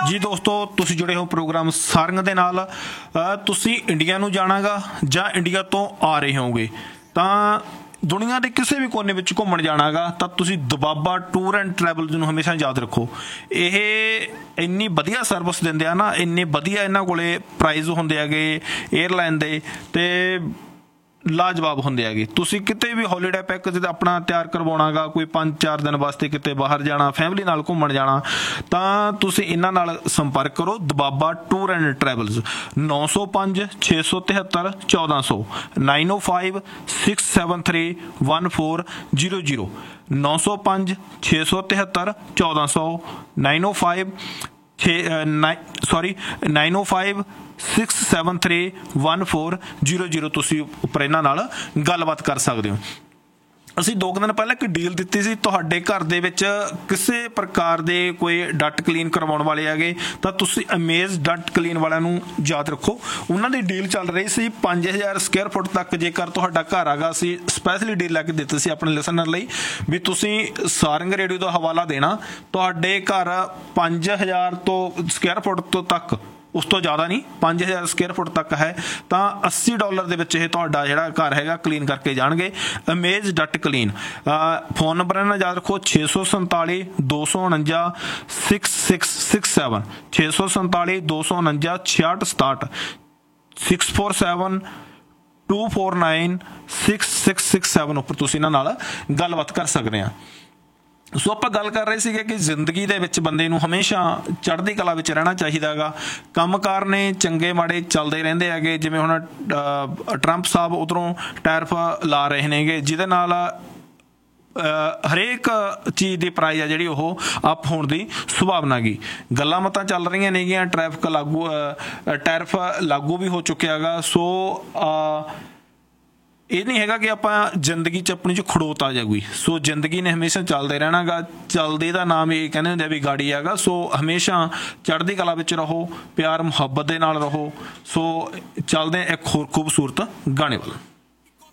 जी दोस्तों तुसी जुड़े हो प्रोग्राम सारंग दे नाल। तुसी इंडिया नूं जाना गा जां इंडिया तो आ रहे होगे तां दुनिया के किसी भी कोने में घूमन जाना गा तां तुसी दबाबा टूर एंड ट्रैवल नूं हमेशा याद रखो। ये इन्नी वधिया सर्विस दिंदे आ ना, इन्ने वधिया इन्हां कोले प्राइज़ हुंदे हैगे एयरलाइन दे ते लाजवाब होंगे हैगे। तुसी किते भी हॉलीडे पैकेज अपना तैयार करवाउणा गा, कोई 5-4 दिन वास्ते किते बाहर जाना, फैमिली नाल घूमन जाना, तां तुसी इन्हां नाल संपर्क करो। दबाबा टूर एंड ट्रैवल्स 905 673 1400 905 673 1400 905 673 1400 905 905 673 1400 तुसी उपर इन्हां नाल गलबात कर सकते हो। ਅਸੀਂ 2 दिन पहले एक डील दी सी, तुहाडे घर दे विच किसी प्रकार दे कोई डट क्लीन करवाउण वाले हैगे तां तुसी अमेज डट क्लीन वालिआं नूं याद रखो। उन्हां दी डील चल रही सी 5000 स्क्वायर फुट तक जेकर तुहाडा घर हैगा। असीं स्पैशली डील लैके दित्ती सी अपने लिसनर लई भी तुसीं सारंग रेडियो दा हवाला देना, तुहाडे घर 5000 तो स्क्वायर फुट तो तक, उस तो ज़्यादा नहीं, 5000 स्क्वायर फुट तक है तो $80 ਦੇ ਵਿੱਚ ਇਹ ਤੁਹਾਡਾ ਜਿਹੜਾ ਘਰ ਹੈਗਾ ਕਲੀਨ ਕਰਕੇ ਜਾਣਗੇ। ਅਮੇਜ਼ ਡਟ ਕਲੀਨ। फोन नंबर ਇਹਨਾਂ याद रखो 647 249 6667 647 249 6667 647 249 6667 ਉੱਪਰ ਤੁਸੀਂ ਇਹਨਾਂ ਨਾਲ ਗੱਲਬਾਤ ਕਰ ਸਕਦੇ ਆ। सो आप गल कर रहे थे कि जिंदगी दे विच बंदे नूं हमेशा चढ़दी कला विच रहना चाहिदा गा। कंमकार ने चंगे माड़े चलते रहंदे हैगे, जिवें हुण ट्रंप साहब उधरों टैरिफ ला रहे नेगे जिहदे नाल हरेक चीज़ की प्राइस है जी अप होने की संभावना गी। गल्लां मतां चल रही नेगियां, टैरिफ लागू भी हो चुकिया गा। सो ये नहीं है कि आप जिंदगी च अपनी खड़ोत आ जाएगी। सो जिंदगी ने हमेशा चलते रहना गा। चलते का नाम ये कहने होंगे भी गाड़ी हैगा। सो हमेशा चढ़ती कला विच रहो, प्यार मुहब्बत दे नाल रहो। सो चलते एक होर खूबसूरत गाने वाला।